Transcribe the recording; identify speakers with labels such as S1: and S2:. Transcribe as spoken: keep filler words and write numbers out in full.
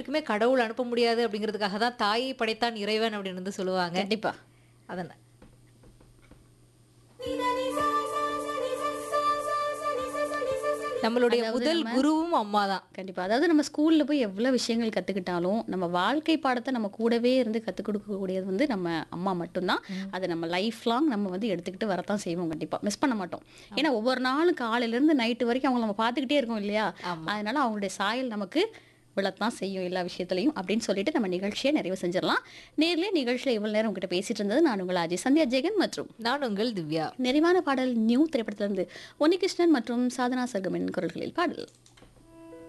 S1: எல்லாத்துக்குமே கடவுள் அனுப்ப முடியாது அப்படிங்கிறதுக்காக தான் தாயை படைத்தான் இறைவன் அப்படின்னு வந்து சொல்லுவாங்க.
S2: கண்டிப்பா.
S1: அதன நம்மளுடைய
S2: அதாவது
S1: முதல்
S2: நம்ம
S1: குருவும் அம்மா தான்.
S2: கண்டிப்பா. அதாவது நம்ம ஸ்கூல்ல போய் எவ்வளோ விஷயங்கள் கத்துக்கிட்டாலும், நம்ம வாழ்க்கை பாடத்த நம்ம கூடவே இருந்து கத்துக் குடுக்கக்கூடியது வந்து நம்ம அம்மா மட்டும்தான்.
S1: ம்.
S2: அத நம்ம லைஃப் லாங் நம்ம வந்து எடுத்துக்கிட்டு வரத்தான் செய்வோம் கண்டிப்பா. மிஸ் பண்ண மாட்டோம். ஏன்னா ஒவ்வொரு நாளும் காலையிலேருந்து நைட்டு வரைக்கும் அவங்கள நம்ம பார்த்துக்கிட்டே இருக்கோம் இல்லையா?
S1: ஆமா.
S2: அதனால அவங்களுடைய சாயல் நமக்கு விழத்தான் செய்யும் எல்லா விஷயத்துலயும் அப்படின்னு சொல்லிட்டு நம்ம நிகழ்ச்சியை நிறைவு செஞ்சிடலாம். நேர்லயே நிகழ்ச்சியில இவ்வளவு நேரம் உங்ககிட்ட பேசிட்டு இருந்தது நான் உங்கள் அஜய் சந்தியா ஜெகன் மற்றும்
S1: நான் உங்கள் திவ்யா.
S2: நிறைவான பாடல் நியூ திரைப்படத்திலிருந்து உன்னிகிருஷ்ணன் மற்றும் சாதனா சர்கமின் குரல்களில் பாடல்.